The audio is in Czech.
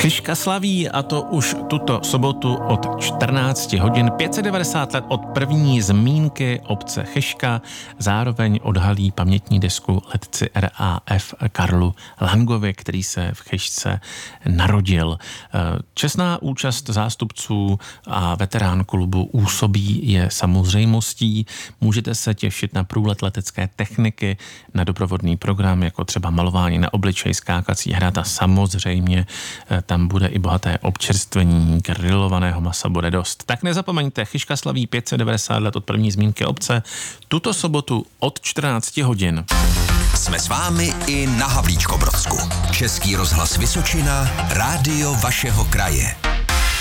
Chyžka slaví, a to už tuto sobotu od 14 hodin 590 let od první zmínky obce Chyžka. Zároveň odhalí pamětní desku letci RAF Karlu Langovi, který se v Chyžce narodil. Čestná účast zástupců a veterán klubu Úsobí je samozřejmostí. Můžete se těšit na průlet letecké techniky, na doprovodný program, jako třeba malování na obličej, skákací hrad a samozřejmě tam bude i bohaté občerstvení, grilovaného masa bude dost. Tak nezapomeňte, Chyžka slaví 590 let od první zmínky obce tuto sobotu od 14 hodin. Jsme s vámi i na Havlíčkobrodsku. Český rozhlas Vysočina, rádio vašeho kraje.